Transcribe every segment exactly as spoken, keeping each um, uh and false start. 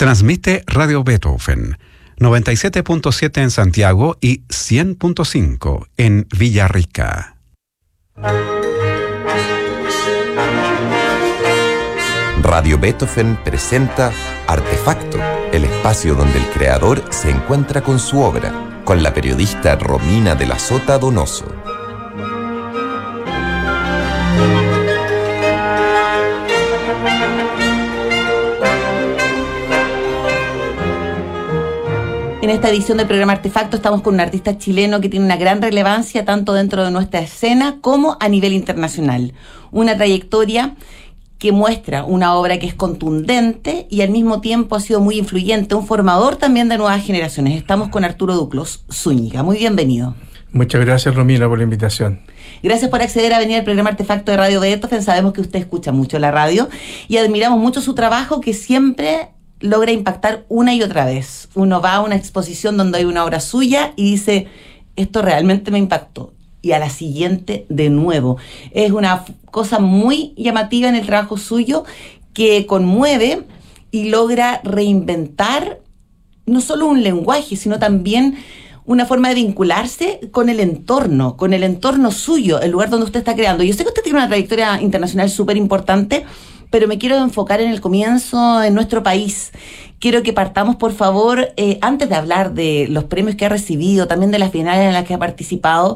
Transmite Radio Beethoven, noventa y siete punto siete en Santiago y cien punto cinco en Villarrica. Radio Beethoven presenta Artefacto, el espacio donde el creador se encuentra con su obra, con la periodista Romina de la Sota Donoso. En esta edición del programa Artefacto estamos con un artista chileno que tiene una gran relevancia tanto dentro de nuestra escena como a nivel internacional. Una trayectoria que muestra una obra que es contundente y al mismo tiempo ha sido muy influyente, un formador también de nuevas generaciones. Estamos con Arturo Duclos Zúñiga. Muy bienvenido. Muchas gracias, Romina, por la invitación. Gracias por acceder a venir al programa Artefacto de Radio Beethoven. Sabemos que usted escucha mucho la radio y admiramos mucho su trabajo, que siempre logra impactar una y otra vez. Uno va a una exposición donde hay una obra suya y dice, esto realmente me impactó. Y a la siguiente de nuevo. Es una cosa muy llamativa en el trabajo suyo que conmueve y logra reinventar no solo un lenguaje, sino también una forma de vincularse con el entorno, con el entorno suyo, el lugar donde usted está creando. Yo sé que usted tiene una trayectoria internacional súper importante, pero me quiero enfocar en el comienzo, en nuestro país. Quiero que partamos, por favor, eh, antes de hablar de los premios que ha recibido, también de las bienales en las que ha participado,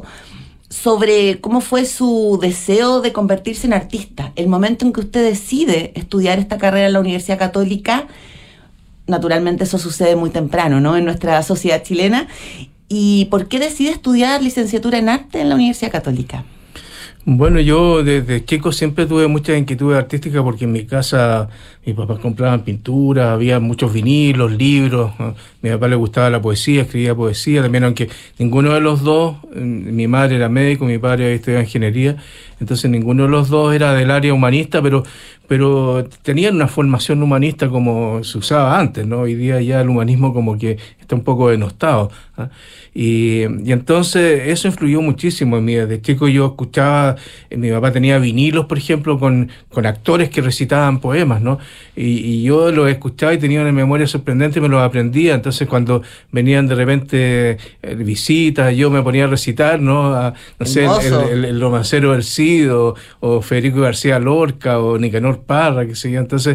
sobre cómo fue su deseo de convertirse en artista. El momento en que usted decide estudiar esta carrera en la Universidad Católica, naturalmente eso sucede muy temprano, ¿no?, en nuestra sociedad chilena. ¿Y por qué decide estudiar licenciatura en arte en la Universidad Católica? Bueno, yo desde chico siempre tuve muchas inquietudes artísticas porque en mi casa mis papás compraban pinturas, había muchos vinilos, libros. ¿no? A mi papá le gustaba la poesía, escribía poesía también, aunque ninguno de los dos, mi madre era médico, mi padre había estudiado ingeniería, entonces ninguno de los dos era del área humanista, pero pero tenían una formación humanista como se usaba antes, ¿no? Hoy día ya el humanismo como que está un poco denostado. ¿eh? Y, y entonces eso influyó muchísimo en mí. Desde chico yo escuchaba, eh, mi papá tenía vinilos, por ejemplo, con, con actores que recitaban poemas, ¿no? Y, y yo los escuchaba y tenía una memoria sorprendente y me los aprendía. Entonces cuando venían de repente eh, visitas, yo me ponía a recitar, ¿no? A, no sé, el, el, el romancero del Cid, o, o Federico García Lorca, o Nicanor Parra, qué sé yo. Entonces